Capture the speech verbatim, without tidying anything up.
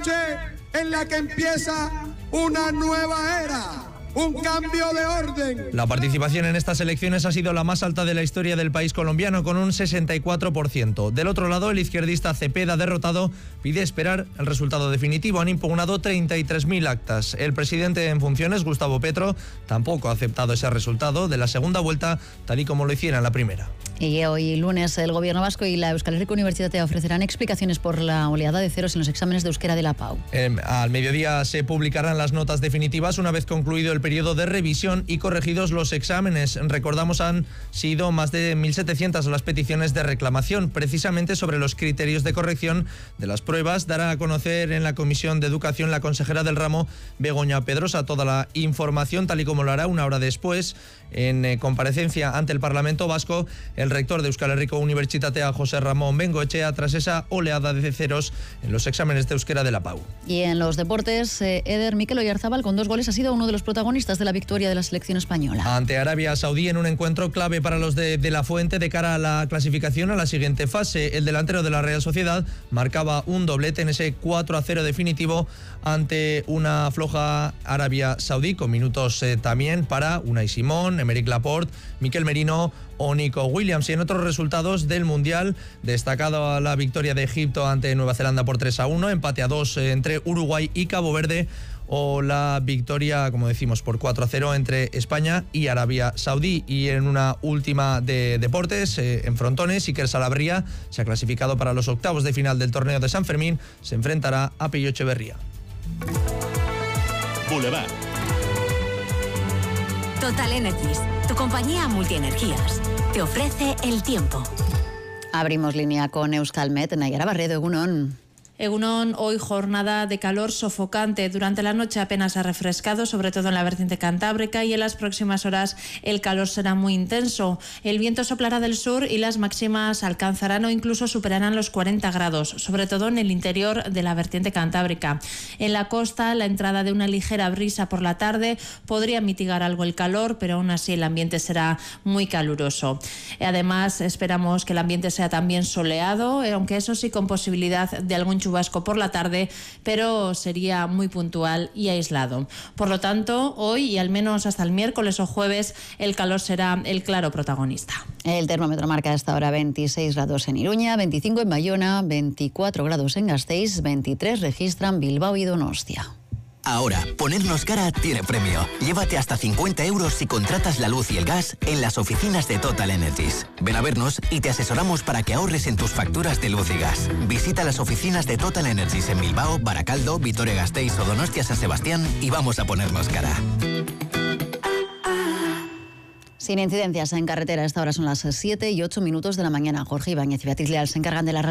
noche en la que empieza una nueva era. Un cambio de orden. La participación en estas elecciones ha sido la más alta de la historia del país colombiano, con un sesenta y cuatro por ciento. Del otro lado, el izquierdista Cepeda, derrotado, pide esperar el resultado definitivo. Han impugnado treinta y tres mil actas. El presidente en funciones, Gustavo Petro, tampoco ha aceptado ese resultado de la segunda vuelta, tal y como lo hiciera en la primera. Y hoy lunes el Gobierno vasco y la Euskal Herriko Unibertsitatea ofrecerán explicaciones por la oleada de ceros en los exámenes de euskera de la P A U. Eh, al mediodía se publicarán las notas definitivas una vez concluido el periodo de revisión y corregidos los exámenes. Recordamos, han sido más de mil setecientas las peticiones de reclamación. Precisamente sobre los criterios de corrección de las pruebas dará a conocer en la Comisión de Educación la consejera del ramo, Begoña Pedrosa, toda la información, tal y como lo hará una hora después en eh, comparecencia ante el Parlamento vasco el rector de Euskal Herriko Unibertsitatea, José Ramón Bengoechea, tras esa oleada de ceros en los exámenes de euskera de la P A U. Y en los deportes, eh, Eder Mikel Oyarzabal, con dos goles, ha sido uno de los protagonistas de la victoria de la selección española. Ante Arabia Saudí, en un encuentro clave para los de, de la Fuente de cara a la clasificación a la siguiente fase. El delantero de la Real Sociedad marcaba un doblete en ese cuatro a cero definitivo ante una floja Arabia Saudí, con minutos eh, también para Unai Simón, Emerick Laporte, Mikel Merino o Nico Williams. Y en otros resultados del Mundial, destacado la victoria de Egipto ante Nueva Zelanda por tres a uno, empate a dos entre Uruguay y Cabo Verde, o la victoria, como decimos, por cuatro a cero entre España y Arabia Saudí. Y en una última de deportes, eh, en frontones, Iker Salabria se ha clasificado para los octavos de final del torneo de San Fermín. Se enfrentará a Pello Echeverría. Boulevard. Total Energies, tu compañía multienergías, te ofrece el tiempo. Abrimos línea con Euskalmet. Nayara Barredo, egunon. Egunon, hoy jornada de calor sofocante. Durante la noche apenas ha refrescado, sobre todo en la vertiente cantábrica, y en las próximas horas el calor será muy intenso. El viento soplará del sur y las máximas alcanzarán o incluso superarán los cuarenta grados, sobre todo en el interior de la vertiente cantábrica. En la costa, la entrada de una ligera brisa por la tarde podría mitigar algo el calor, pero aún así el ambiente será muy caluroso. Además, esperamos que el ambiente sea también soleado, aunque eso sí con posibilidad de algún chubasco por la tarde, pero sería muy puntual y aislado. Por lo tanto, hoy y al menos hasta el miércoles o jueves, el calor será el claro protagonista. El termómetro marca hasta ahora veintiséis grados en Iruña, veinticinco en Bayona, veinticuatro grados en Gasteiz, veintitrés registran Bilbao y Donostia. Ahora, ponernos cara tiene premio. Llévate hasta cincuenta euros si contratas la luz y el gas en las oficinas de Total Energies. Ven a vernos y te asesoramos para que ahorres en tus facturas de luz y gas. Visita las oficinas de Total Energies en Bilbao, Baracaldo, Vitoria-Gasteiz o Donostia-San Sebastián y vamos a ponernos cara. Sin incidencias en carretera, a esta hora son las siete y ocho minutos de la mañana. Jorge Ibáñez y Beatriz Leal se encargan de la